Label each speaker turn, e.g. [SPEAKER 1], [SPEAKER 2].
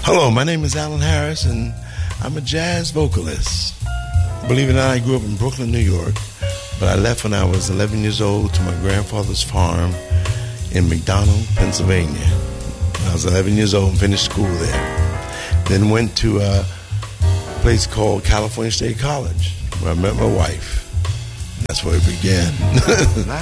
[SPEAKER 1] Hello, my name is Alan Harris, and I'm a jazz vocalist. Believe it or not, I grew up in Brooklyn, New York, but I left when I was 11 years old to my grandfather's farm in McDonald, Pennsylvania. I was 11 years old and finished school there. Then went to a place called California State College, where I met my wife. That's where it began.